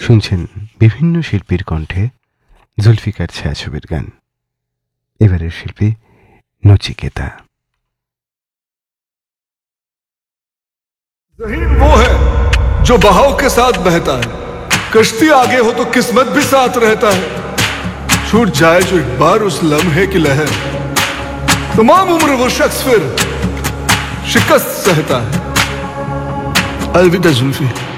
শুনছেন বিভিন্ন শিল্পীর কণ্ঠে জুলফিকার ছায়াছবির গান। এবারের শিল্পী নচিकेता। ज़हीन वो है जो बहाव के साथ बहता है, कश्ती आगे हो तो किस्मत भी साथ रहता है। छूट जाए जो एक बार उस लम्हे की लहर, तमाम उम्र वो शख्स फिर शिकस्त सहता है। अलविदा जुल्फी।